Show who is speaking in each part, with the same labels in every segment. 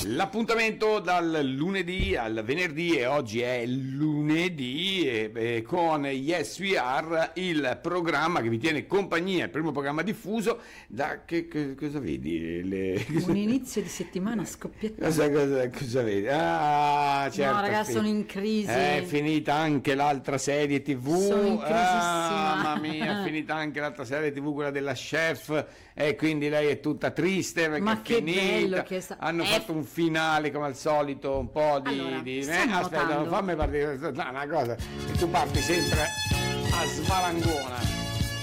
Speaker 1: L'appuntamento dal lunedì al venerdì, e oggi è lunedì, con Yes We Are, il programma che vi tiene compagnia, il primo programma diffuso da cosa vedi?
Speaker 2: Un inizio di settimana scoppiettato.
Speaker 1: Cosa vedi? Ah, certo.
Speaker 2: No, ragazzi, sono in crisi.
Speaker 1: È finita anche l'altra serie TV.
Speaker 2: Sono in crisissima.
Speaker 1: Mamma mia, è finita anche l'altra serie TV, quella della chef, e quindi lei è tutta triste perché
Speaker 2: Ma
Speaker 1: è
Speaker 2: che
Speaker 1: finita.
Speaker 2: bello che
Speaker 1: Hanno fatto un finale come al solito, un po' di...
Speaker 2: Allora,
Speaker 1: aspetta, non fammi partire, no, una cosa, che tu parti sempre a svalangona.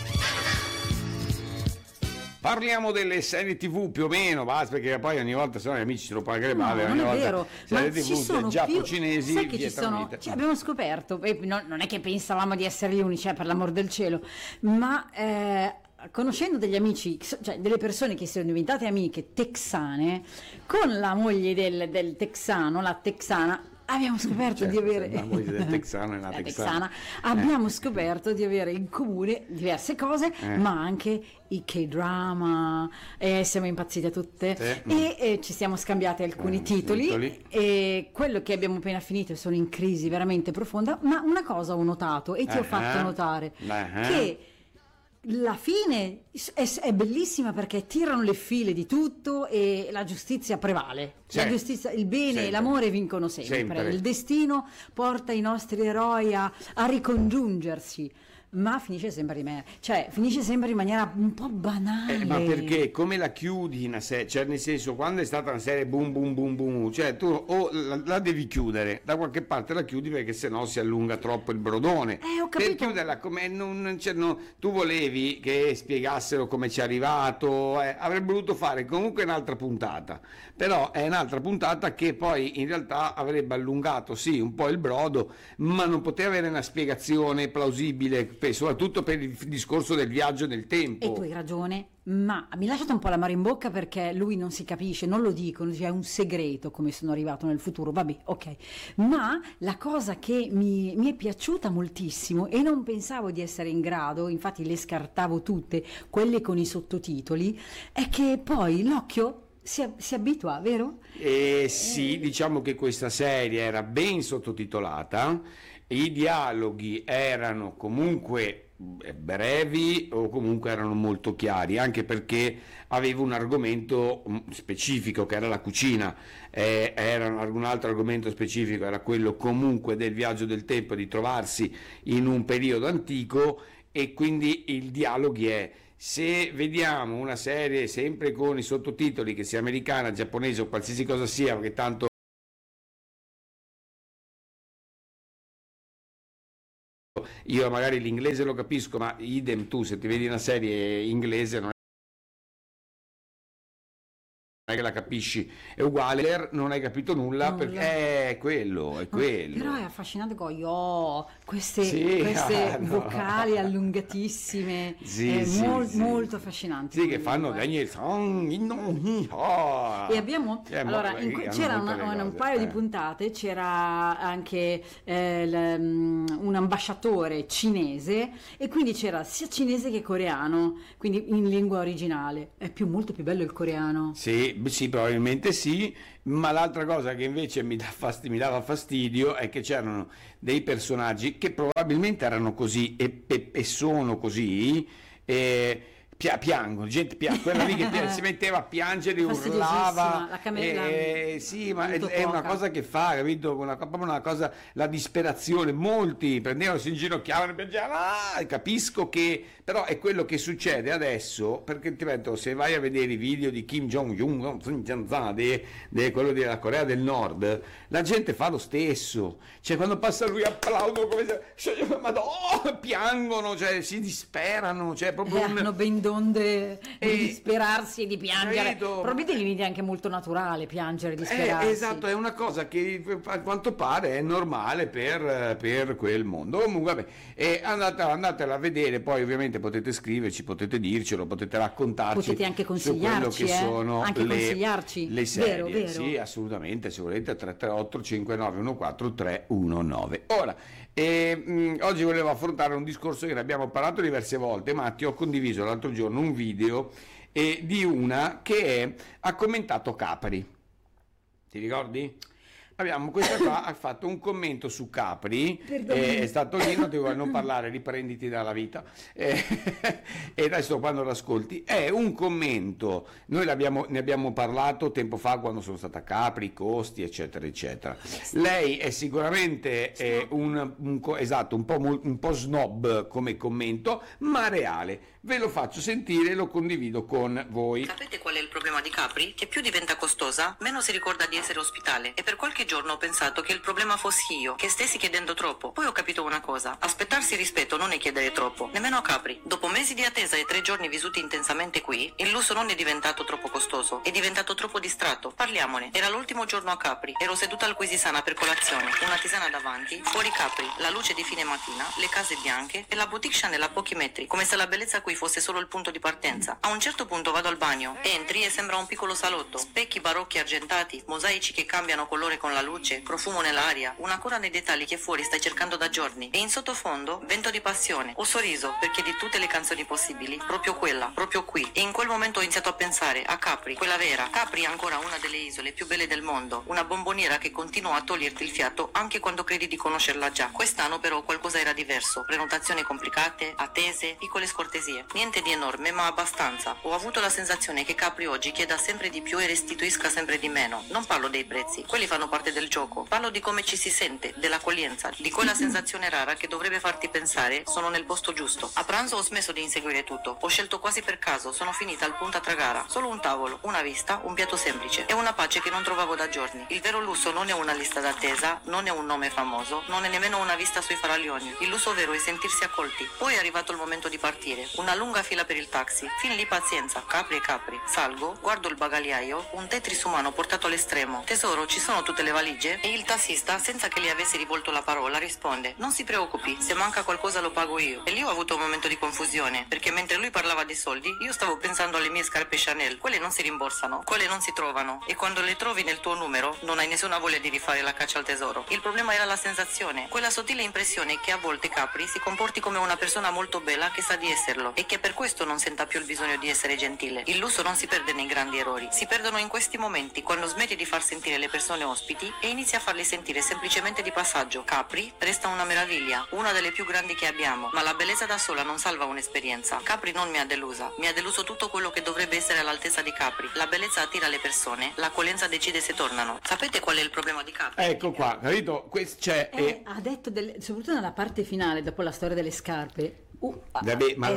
Speaker 1: Parliamo delle serie TV più o meno, basta, perché poi ogni volta sono gli amici ce lo pagano male,
Speaker 2: non
Speaker 1: ogni
Speaker 2: è
Speaker 1: volta
Speaker 2: vero,
Speaker 1: serie
Speaker 2: ma ci
Speaker 1: TV
Speaker 2: sono
Speaker 1: giapponesi,
Speaker 2: sai che ci sono, abbiamo scoperto, non è che pensavamo di essere gli unici, per l'amor del cielo, ma conoscendo degli amici, cioè delle persone che sono diventate amiche texane, con la moglie del texano, la texana, abbiamo scoperto di avere
Speaker 1: la moglie del texano e la texana.
Speaker 2: Abbiamo scoperto di avere in comune diverse cose, ma anche i K-drama, siamo impazzite tutte, e ci siamo scambiati alcuni titoli, e quello che abbiamo appena finito sono in crisi veramente profonda, ma una cosa ho notato e ti ho fatto notare che la fine è bellissima perché tirano le file di tutto e la giustizia prevale. La giustizia, il bene e l'amore vincono sempre. Il destino porta i nostri eroi a ricongiungersi, ma finisce sempre in maniera un po' banale.
Speaker 1: Ma perché come la chiudi una serie, cioè nel senso, quando è stata una serie boom boom boom boom, cioè tu o la devi chiudere da qualche parte, la chiudi perché sennò si allunga troppo il brodone.
Speaker 2: Ho capito.
Speaker 1: Per chiuderla come tu volevi che spiegassero come ci è arrivato, avrebbe voluto fare comunque un'altra puntata, però è un'altra puntata che poi in realtà avrebbe allungato sì un po' il brodo, ma non poteva avere una spiegazione plausibile, soprattutto per il discorso del viaggio nel tempo.
Speaker 2: E tu hai ragione, ma mi ha lasciato un po' l'amaro in bocca perché lui non si capisce, non lo dicono, è un segreto come sono arrivato nel futuro, vabbè, ok. Ma la cosa che mi è piaciuta moltissimo e non pensavo di essere in grado, infatti le scartavo tutte, quelle con i sottotitoli, è che poi l'occhio si abitua, vero?
Speaker 1: Sì, diciamo che questa serie era ben sottotitolata, i dialoghi erano comunque brevi o comunque erano molto chiari, anche perché aveva un argomento specifico che era la cucina, era un altro argomento specifico, era quello comunque del viaggio del tempo, di trovarsi in un periodo antico, e quindi il dialoghi è... Se vediamo una serie sempre con i sottotitoli, che sia americana, giapponese o qualsiasi cosa sia, perché tanto io magari l'inglese lo capisco, ma idem tu, se ti vedi una serie inglese non è che la capisci, è uguale, non hai capito nulla. Perché è quello.
Speaker 2: Però è affascinante queste vocali allungatissime, molto affascinanti.
Speaker 1: Sì, che fanno e
Speaker 2: abbiamo c'era un paio di puntate, c'era anche un ambasciatore cinese, e quindi c'era sia cinese che coreano, quindi in lingua originale. È molto più bello il coreano.
Speaker 1: Sì, probabilmente sì, ma l'altra cosa che invece mi dava fastidio è che c'erano dei personaggi che probabilmente erano così e sono così, piangono, quella lì che si metteva a piangere, urlava, sì, ma è una cosa che fa, capito? Proprio una cosa, la disperazione, molti prendevano, si inginocchiavano, piangevano, capisco che, però è quello che succede adesso, perché ti ripeto, se vai a vedere i video di Kim Jong-un, quello della Corea del Nord, la gente fa lo stesso, cioè quando passa lui applaudono come se, madonna, piangono, cioè si disperano, cioè proprio
Speaker 2: hanno ben onde di disperarsi e di piangere, probabilmente diventa anche molto naturale piangere e disperarsi.
Speaker 1: Esatto, è una cosa che a quanto pare è normale per quel mondo. Comunque vabbè, andatela a vedere, poi ovviamente potete scriverci, potete dircelo, potete raccontarci,
Speaker 2: potete anche consigliarci,
Speaker 1: su quello che sono
Speaker 2: anche consigliarci
Speaker 1: le serie.
Speaker 2: Vero.
Speaker 1: Sì, assolutamente, se volete 338 5914 319. Ora, oggi volevo affrontare un discorso che ne abbiamo parlato diverse volte, ma ti ho condiviso l'altro giorno un video di una che ha commentato Capri. Ti ricordi? Questa qua ha fatto un commento su Capri, è stato lì, non ti vuoi non parlare, riprenditi dalla vita, e adesso quando l'ascolti è un commento, noi ne abbiamo parlato tempo fa quando sono stata a Capri, i costi eccetera eccetera. Lei è sicuramente un po' snob come commento, ma reale. Ve lo faccio sentire e lo condivido con voi.
Speaker 3: Sapete qual è il problema di Capri? Che più diventa costosa, meno si ricorda di essere ospitale. E per qualche giorno ho pensato che il problema fossi io, che stessi chiedendo troppo. Poi ho capito una cosa: aspettarsi rispetto non è chiedere troppo, nemmeno a Capri. Dopo mesi di attesa e 3 giorni vissuti intensamente qui, il lusso non è diventato troppo costoso, è diventato troppo distratto. Parliamone. Era l'ultimo giorno a Capri, ero seduta al Quisisana per colazione, una tisana davanti, fuori Capri, la luce di fine mattina, le case bianche e la boutique Chanel a pochi metri, come se la bellezza qui fosse solo il punto di partenza. A un certo punto vado al bagno, entri e sembra un piccolo salotto, specchi barocchi argentati, mosaici che cambiano colore con la luce, profumo nell'aria, una cura nei dettagli che fuori stai cercando da giorni, e in sottofondo vento di passione. Ho sorriso perché di tutte le canzoni possibili, proprio quella, proprio qui, e in quel momento ho iniziato a pensare a Capri, quella vera. Capri è ancora una delle isole più belle del mondo, una bomboniera che continua a toglierti il fiato anche quando credi di conoscerla già. Quest'anno però qualcosa era diverso, prenotazioni complicate, attese, piccole scortesie, niente di enorme ma abbastanza. Ho avuto la sensazione che Capri oggi chieda sempre di più e restituisca sempre di meno. Non parlo dei prezzi, quelli fanno parte del gioco, parlo di come ci si sente, dell'accoglienza, di quella sensazione rara che dovrebbe farti pensare sono nel posto giusto. A pranzo ho smesso di inseguire tutto, ho scelto quasi per caso, sono finita al punta Tragara, solo un tavolo, una vista, un piatto semplice e una pace che non trovavo da giorni. Il vero lusso non è una lista d'attesa, non è un nome famoso, non è nemmeno una vista sui faraglioni. Il lusso vero è sentirsi accolti. Poi è arrivato il momento di partire, una lunga fila per il taxi, fin lì pazienza, Capri e Capri. Salgo, guardo il bagagliaio, un Tetris umano portato all'estremo. Tesoro, ci sono tutte le valigie? E il tassista, senza che le avessi rivolto la parola, risponde: non si preoccupi, se manca qualcosa lo pago io. E lì ho avuto un momento di confusione, perché mentre lui parlava di soldi, io stavo pensando alle mie scarpe Chanel. Quelle non si rimborsano, quelle non si trovano, e quando le trovi nel tuo numero non hai nessuna voglia di rifare la caccia al tesoro. Il problema era la sensazione, quella sottile impressione che a volte Capri si comporti come una persona molto bella che sa di esserlo e che per questo non senta più il bisogno di essere gentile. Il lusso non si perde nei grandi errori, si perdono in questi momenti, quando smetti di far sentire le persone ospiti e inizi a farli sentire semplicemente di passaggio. Capri resta una meraviglia, una delle più grandi che abbiamo, ma la bellezza da sola non salva un'esperienza. Capri non mi ha delusa, mi ha deluso tutto quello che dovrebbe essere all'altezza di Capri. La bellezza attira le persone, l'accoglienza decide se tornano. Sapete qual è il problema di Capri?
Speaker 1: Ecco qua, capito?
Speaker 2: Ha detto, soprattutto nella parte finale, dopo la storia delle scarpe,
Speaker 1: Vabbè, ma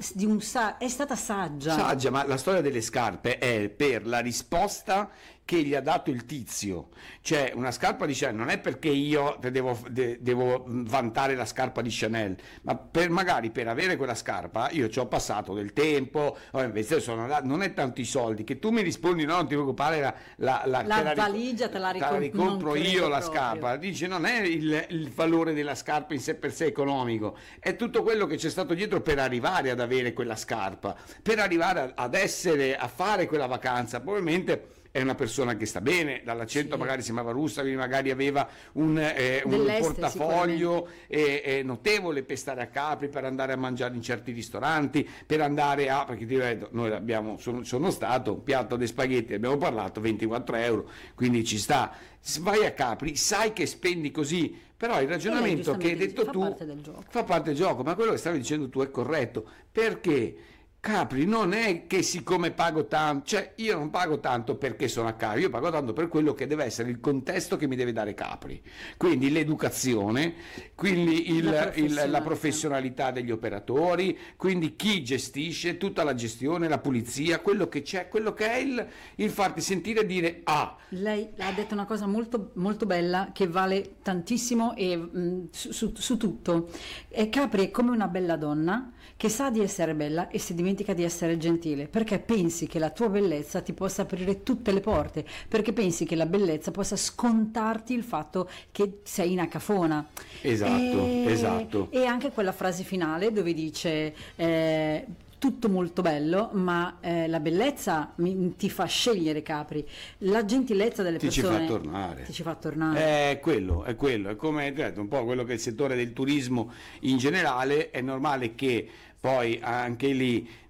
Speaker 2: è stata saggia.
Speaker 1: Saggia, ma la storia delle scarpe è per la risposta che gli ha dato il tizio. Cioè, una scarpa di Chanel non è perché io devo vantare la scarpa di Chanel, ma magari per avere quella scarpa io ci ho passato del tempo, invece non è tanto i soldi, che tu mi rispondi no, non ti preoccupare, la
Speaker 2: valigia te la
Speaker 1: ricompro io la
Speaker 2: proprio.
Speaker 1: scarpa. Dice, non è il valore della scarpa in sé per sé economico, è tutto quello che c'è stato dietro per arrivare ad avere quella scarpa, per arrivare a fare quella vacanza. Probabilmente è una persona che sta bene, dall'accento magari sembrava russa, quindi magari aveva un portafoglio notevole per stare a Capri, per andare a mangiare in certi ristoranti, per andare perché ti ripeto, noi sono stato, un piatto di spaghetti, abbiamo parlato, 24 euro, quindi ci sta. Vai a Capri, sai che spendi così, però il ragionamento che hai detto tu fa parte del gioco, ma quello che stavi dicendo tu è corretto, perché Capri non è che siccome pago tanto, cioè io non pago tanto perché sono a Capri, io pago tanto per quello che deve essere il contesto che mi deve dare Capri, quindi l'educazione, quindi la professionalità degli operatori, quindi chi gestisce, tutta la gestione, la pulizia, quello che c'è, quello che è il farti sentire dire
Speaker 2: Lei ha detto una cosa molto, molto bella che vale tantissimo su tutto. Capri è come una bella donna che sa di essere bella e si dimentica di essere gentile, perché pensi che la tua bellezza ti possa aprire tutte le porte, perché pensi che la bellezza possa scontarti il fatto che sei una cafona.
Speaker 1: Esatto.
Speaker 2: E anche quella frase finale dove dice tutto molto bello, ma la bellezza ti fa scegliere Capri, la gentilezza delle persone ti ci fa tornare.
Speaker 1: È quello, è come detto, un po' quello che è il settore del turismo in generale. È normale che poi anche lì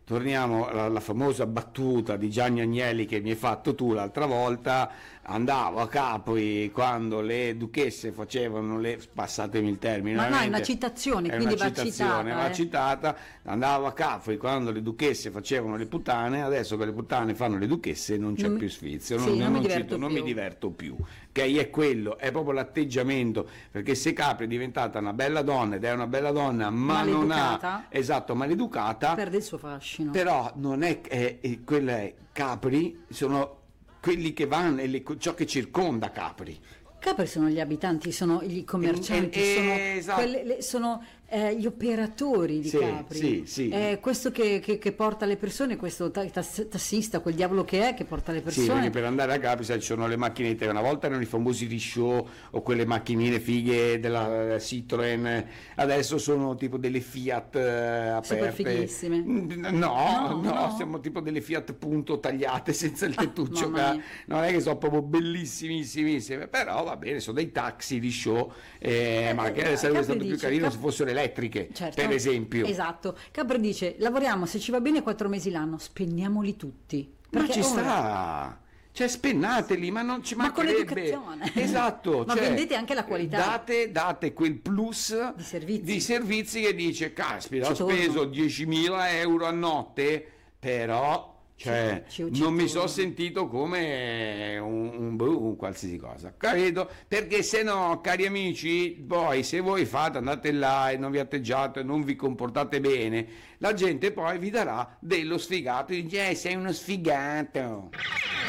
Speaker 1: torniamo alla famosa battuta di Gianni Agnelli che mi hai fatto tu l'altra volta. Andavo a Capri quando le duchesse facevano passatemi il termine,
Speaker 2: ma no, è una citazione, quindi
Speaker 1: va citata. Andavo a Capri quando le duchesse facevano le puttane, adesso che le puttane fanno le duchesse non c'è più sfizio, non mi diverto più. Che è quello, è proprio l'atteggiamento, perché se Capri è diventata una bella donna ed è una bella donna ma non ha, esatto, maleducata,
Speaker 2: perde il suo fascino.
Speaker 1: Però non è, quella è Capri, sono quelli che vanno, ciò che circonda Capri.
Speaker 2: Capri sono gli abitanti, sono i commercianti, sono gli operatori di Capri. Questo che porta le persone, questo tassista, quel diavolo che è, che porta le persone.
Speaker 1: Sì, perché per andare a Capri ci sono le macchinette, una volta erano i famosi Risciò o quelle macchinine fighe della Citroen, adesso sono tipo delle Fiat aperte.
Speaker 2: Super fighissime.
Speaker 1: No, siamo tipo delle Fiat punto tagliate senza il tettuccio, non è che sono proprio bellissimissime, però va bene, sono dei taxi Risciò, ma che sarebbe stato più carino se fossero elettriche, certo, per esempio.
Speaker 2: Esatto. Capri dice: lavoriamo, se ci va bene, 4 mesi l'anno, spenniamoli tutti.
Speaker 1: Ma ci sta, cioè spennateli, ma non ci mancherebbe.
Speaker 2: Con l'educazione.
Speaker 1: Esatto.
Speaker 2: Ma vendete anche la qualità.
Speaker 1: Date quel plus di servizi che dice: caspita, ho speso 10.000 euro a notte, però non mi sono sentito come un qualsiasi cosa, capito? Perché se no, cari amici, poi se voi andate là e non vi atteggiate, non vi comportate bene, la gente poi vi darà dello sfigato e dice sei uno sfigato.